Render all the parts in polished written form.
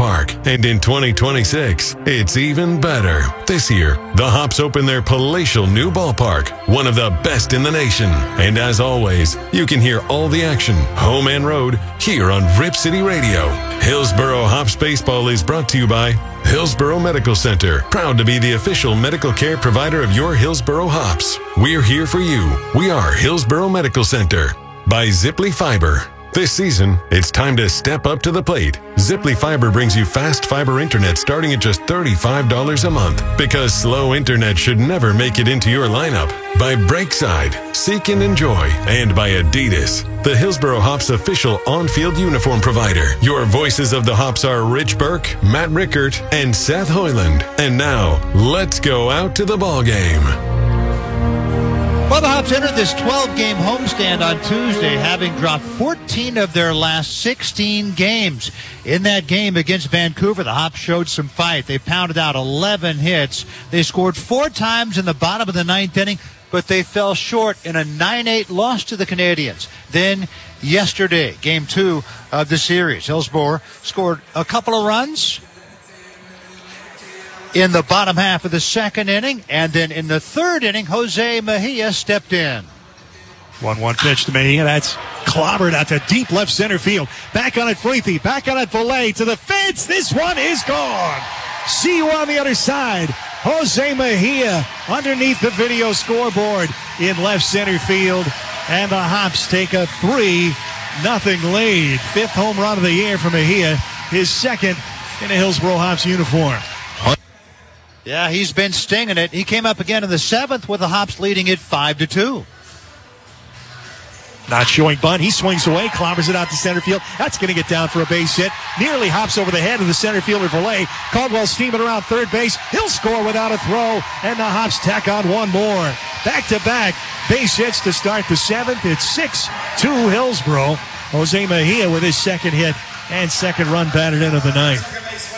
ballpark. And in 2026, it's even better. This year, the Hops open their palatial new ballpark, one of the best in the nation. And as always, you can hear all the action, home and road, here on Rip City Radio. Hillsboro Hops Baseball is brought to you by Hillsboro Medical Center, proud to be the official medical care provider of your Hillsboro Hops. We're here for you. We are Hillsboro Medical Center. By Ziply Fiber. This season, it's time to step up to the plate. Ziply Fiber brings you fast fiber internet starting at just $35 a month, because slow internet should never make it into your lineup. By Breakside, Seek and Enjoy, and by Adidas, the Hillsboro Hops official on-field uniform provider. Your voices of the Hops are Rich Burke, Matt Rickert, and Seth Hoyland. And now, let's go out to the ball game. Well, the Hops entered this 12-game homestand on Tuesday, having dropped 14 of their last 16 games. In that game against Vancouver, the Hops showed some fight. They pounded out 11 hits. They scored 4 times in the bottom of the 9th inning, but they fell short in a 9-8 loss to the Canadians. Then, yesterday, Game 2 of the series, Hillsboro scored a couple of runs in the bottom half of the 2nd inning, and then in the 3rd inning, Jose Mejia stepped in. 1-1 pitch to Mejia. That's clobbered out to deep left center field. Back on it, Freethy. Back on it, Valet to the fence. This one is gone. See you on the other side. Jose Mejia underneath the video scoreboard in left center field. And the Hops take a 3-0 lead. 5th home run of the year for Mejia. His 2nd in a Hillsboro Hops uniform. Yeah, he's been stinging it. He came up again in the 7th with the Hops leading it 5-2. Not showing bunt. He swings away, clobbers it out to center field. That's going to get down for a base hit. Nearly hops over the head of the center fielder Valet. Caldwell steaming around third base. He'll score without a throw, and the Hops tack on one more. Back-to-back base hits to start the 7th. It's 6-2 Hillsboro. Jose Mejia with his 2nd hit and 2nd run batted into the 9th.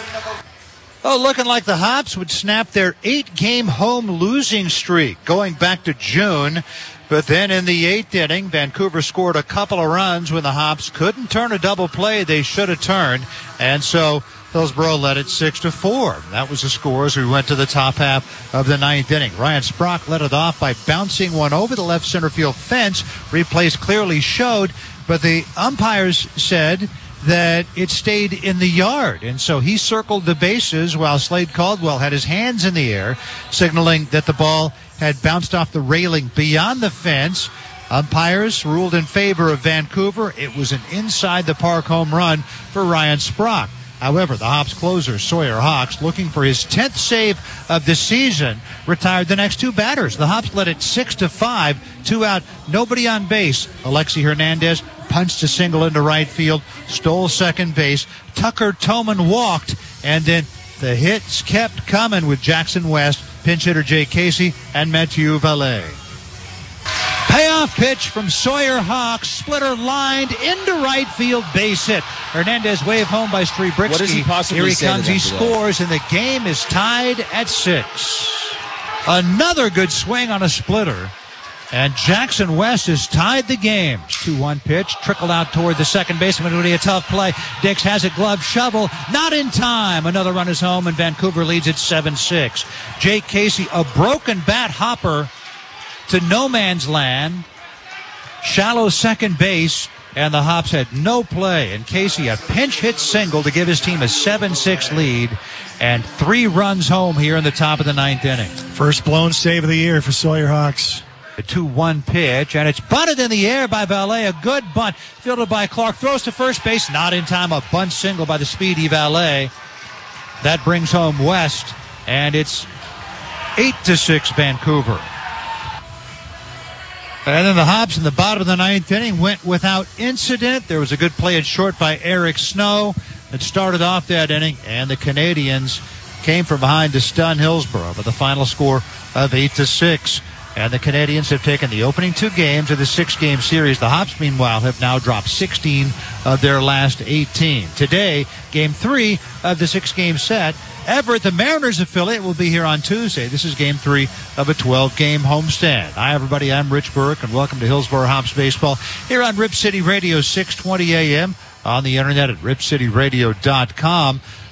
Oh, looking like the Hops would snap their 8-game home losing streak going back to June. But then in the 8th inning, Vancouver scored a couple of runs when the Hops couldn't turn a double play they should have turned. And so Hillsboro led it 6-4. That was the score as we went to the top half of the 9th inning. Ryan Sprock led it off by bouncing one over the left center field fence. Replays clearly showed, but the umpires said that it stayed in the yard. And so he circled the bases while Slade Caldwell had his hands in the air, signaling that the ball had bounced off the railing beyond the fence. Umpires ruled in favor of Vancouver. It was an inside-the-park home run for Ryan Sprock. However, the Hops closer, Sawyer Hawks, looking for his 10th save of the season, retired the next 2 batters. The Hops led it 6-5, 2 out, nobody on base. Alexi Hernandez punched a single into right field, stole second base. Tucker Toman walked, and then the hits kept coming with Jackson West, pinch hitter Jay Casey, and Mathieu Valet. Payoff pitch from Sawyer Hawks, splitter lined into right field, base hit. Hernandez wave home by Streebrixky. What does he possibly Here he say comes, he scores, and the game is tied at 6. Another good swing on a splitter. And Jackson West has tied the game. 2-1 pitch, trickled out toward the second baseman. It would be a tough play. Dix has it, glove, shovel, not in time. Another run is home, and Vancouver leads it 7-6. Jake Casey, a broken bat hopper to no man's land. Shallow second base, and the Hops had no play. And Casey, a pinch hit single to give his team a 7-6 lead, and 3 runs home here in the top of the 9th inning. First blown save of the year for Sawyer Hawks. A 2-1 pitch, and it's bunted in the air by Valet. A good bunt fielded by Clark. Throws to first base, not in time. A bunt single by the speedy Valet. That brings home West, and it's 8-6 Vancouver. And then the Hops in the bottom of the 9th inning went without incident. There was a good play at short by Eric Snow that started off that inning, and the Canadians came from behind to stun Hillsboro with a final score of 8-6. And the Canadians have taken the opening 2 games of the 6-game series. The Hops, meanwhile, have now dropped 16 of their last 18. Today, Game 3 of the 6-game set. Everett, the Mariners affiliate, will be here on Tuesday. This is Game 3 of a 12-game homestand. Hi, everybody. I'm Rich Burke, and welcome to Hillsboro Hops Baseball here on Rip City Radio, 620 AM, on the internet at ripcityradio.com.